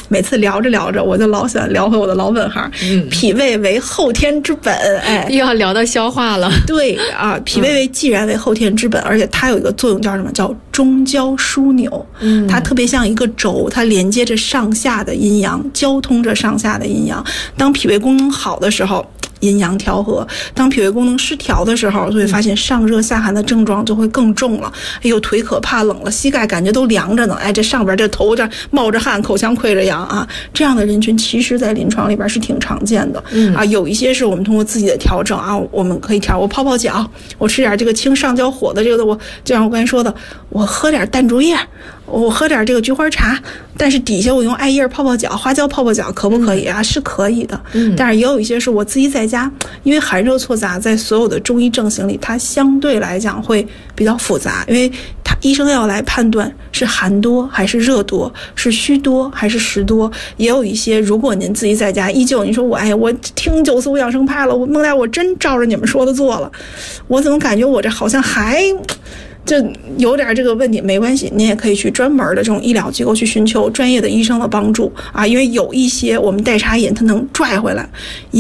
每次聊着聊着，我就老喜欢聊回我的老本行，脾胃为后天之本，哎， 又要聊到消化了。 对啊，脾胃为既然为后天之本，而且它有一个作用叫什么？叫中焦枢纽。它特别像一个轴，它连接着上下的阴阳，交通着上下的阴阳。当脾胃功能好的时候，阴阳调和；当脾胃功能失调的时候，就会发现上热下寒的症状就会更重了。哎呦，腿可怕冷了，膝盖感觉都凉着呢。哎，这上边这头这冒着汗，口腔溃着疡啊，这样的人群其实在临床里边是挺常见的。有一些是我们通过自己的调整啊，我们可以调，我泡泡脚，我吃点这个清上焦火的这个的，我就像我刚才说的，我喝点淡竹叶，我喝点这个菊花茶，但是底下我用艾叶泡泡脚，花椒泡泡脚，可不可以啊？是可以的。但是也有一些是我自己在家，因为寒热错杂在所有的中医症型里，它相对来讲会比较复杂，因为医生要来判断是寒多还是热多，是虚多还是实多。也有一些，如果您自己在家依旧你说我听九四五养生派了，我弄来我真照着你们说的做了，我怎么感觉我这好像还就有点这个问题，没关系，您也可以去专门的这种医疗机构去寻求专业的医生的帮助啊，因为有一些我们代茶饮它能拽回来。